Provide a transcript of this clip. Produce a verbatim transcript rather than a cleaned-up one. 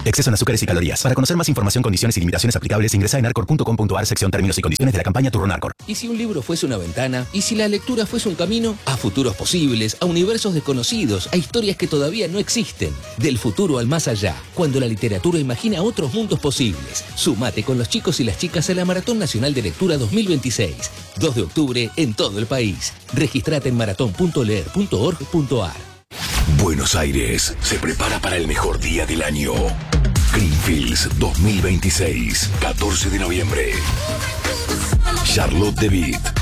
Exceso en azúcares y calorías. Para conocer más información, condiciones y limitaciones aplicables, ingresa en arcor punto com punto ar, sección términos y condiciones de la campaña Turrón Arcor. ¿Y si un libro fuese una ventana? ¿Y si la lectura fuese un camino? A futuros posibles, a universos desconocidos, a historias que todavía no existen. Del futuro al más allá, cuando la literatura imagina otros mundos posibles. Sumate con los chicos y las chicas a la Maratón Nacional de Lectura dos mil veintiséis. dos de octubre en todo el país. Registrate en maratón punto leer punto org punto ar. Buenos Aires se prepara para el mejor día del año. Greenfields dos mil veintiséis, catorce de noviembre. Charlotte de Witt,